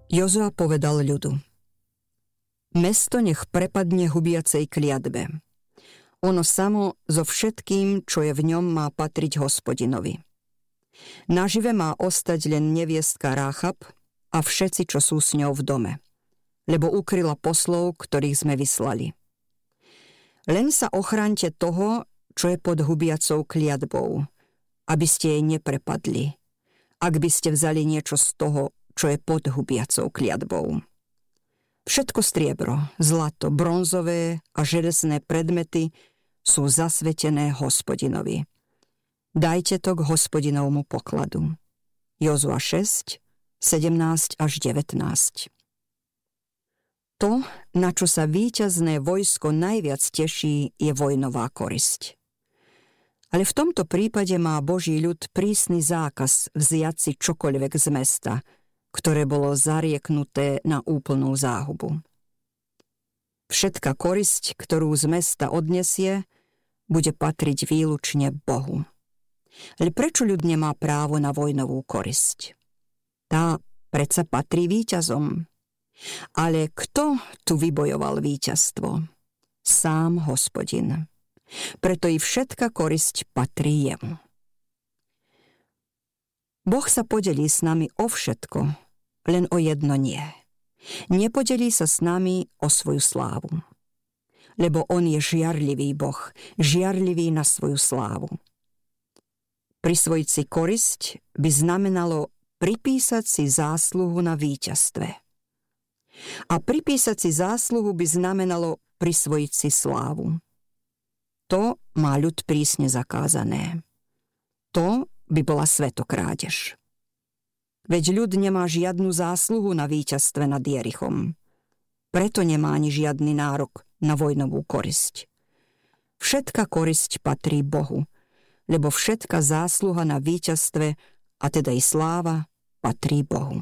Jozua povedal ľudu: Mesto nech prepadne hubiacej kliatbe. Ono samo so všetkým, čo je v ňom, má patriť Hospodinovi. Nažive má ostať len neviestka Ráchab a všetci, čo sú s ňou v dome, lebo ukryla poslov, ktorých sme vyslali. Len sa ochraňte toho, čo je pod hubiacou kliatbou, aby ste jej neprepadli, ak by ste vzali niečo z toho, čo je pod hubiacou kliatbou. Všetko striebro, zlato, bronzové a železné predmety sú zasvetené Hospodinovi. Dajte to k Hospodinovmu pokladu. Jozua 6, 17 až 19. To, na čo sa víťazné vojsko najviac teší, je vojnová korisť. Ale v tomto prípade má Boží ľud prísny zákaz vziať si čokoľvek z mesta, ktoré bolo zarieknuté na úplnú záhubu. Všetka korisť, ktorú z mesta odnesie, bude patriť výlučne Bohu. Ale prečo ľud nemá právo na vojnovú korisť? Tá predsa patrí víťazom. Ale kto tu vybojoval víťazstvo? Sám Hospodin. Preto i všetka korisť patrí jemu. Boh sa podelí s nami o všetko, len o jedno nie. Nepodelí sa s nami o svoju slávu. Lebo on je žiarlivý Boh, žiarlivý na svoju slávu. Prisvojiť si korisť by znamenalo pripísať si zásluhu na víťazstve. A pripísať si zásluhu by znamenalo prisvojiť si slávu. To má ľud prísne zakázané. To by bola svetokrádež. Veď ľud nemá žiadnu zásluhu na víťazstve nad Jerichom. Preto nemá ani žiadny nárok na vojnovú korisť. Všetka korisť patrí Bohu, lebo všetka zásluha na víťazstve, a teda i sláva, patrí Bohu.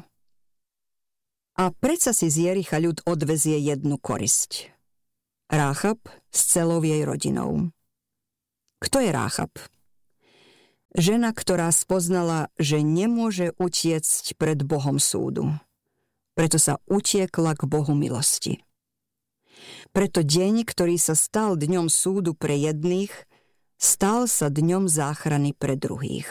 A predsa si z Jericha ľud odvezie jednu korisť. Ráchab s celou jej rodinou. Kto je Ráchab? Žena, ktorá spoznala, že nemôže utiecť pred Bohom súdu. Preto sa utiekla k Bohu milosti. Preto deň, ktorý sa stal dňom súdu pre jedných, stal sa dňom záchrany pre druhých.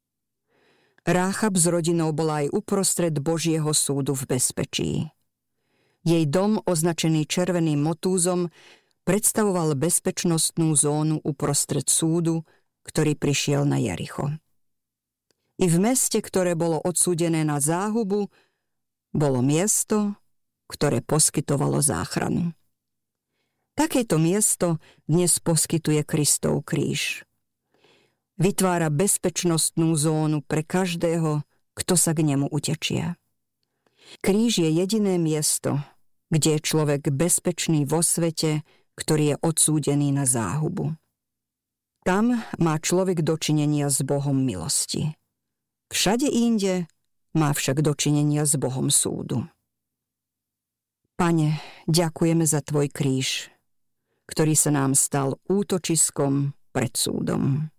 Ráchab s rodinou bola aj uprostred Božieho súdu v bezpečí. Jej dom, označený červeným motúzom, predstavoval bezpečnostnú zónu uprostred súdu, ktorý prišiel na Jericho. I v meste, ktoré bolo odsúdené na záhubu, bolo miesto, ktoré poskytovalo záchranu. Takéto miesto dnes poskytuje Kristov kríž. Vytvára bezpečnostnú zónu pre každého, kto sa k nemu utečie. Kríž je jediné miesto, kde je človek bezpečný vo svete, ktorý je odsúdený na záhubu. Tam má človek dočinenia s Bohom milosti. Všade inde má však dočinenia s Bohom súdu. Pane, ďakujeme za Tvoj kríž, ktorý sa nám stal útočiskom pred súdom.